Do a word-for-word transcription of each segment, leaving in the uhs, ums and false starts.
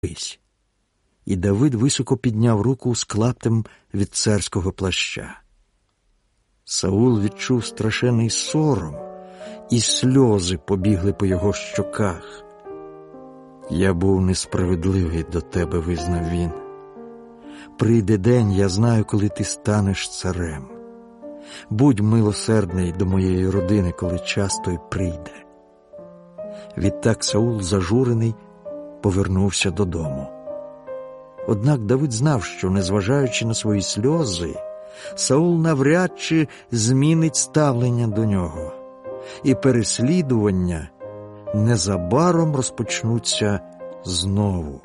І Давид високо підняв руку з клаптем від царського плаща. Саул відчув страшенний сором, і сльози побігли по його щоках. «Я був несправедливий до тебе», – визнав він. «Прийде день, я знаю, коли ти станеш царем. Будь милосердний до моєї родини, коли час той прийде». Відтак Саул, зажурений, повернувся додому. Однак Давид знав, що, незважаючи на свої сльози, Саул навряд чи змінить ставлення до нього, і переслідування незабаром розпочнуться знову.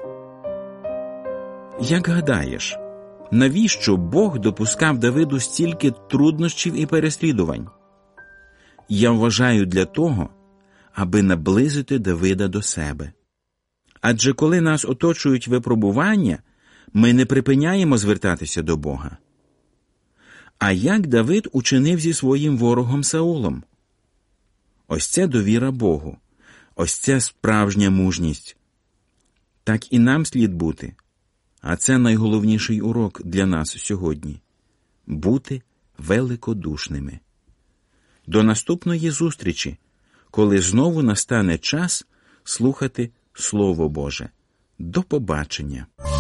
Як гадаєш, навіщо Бог допускав Давиду стільки труднощів і переслідувань? Я вважаю, для того, аби наблизити Давида до себе. Адже коли нас оточують випробування, ми не припиняємо звертатися до Бога. А як Давид учинив зі своїм ворогом Саулом? Ось це довіра Богу, ось це справжня мужність. Так і нам слід бути. А це найголовніший урок для нас сьогодні – бути великодушними. До наступної зустрічі, коли знову настане час слухати Слово Боже. До побачення!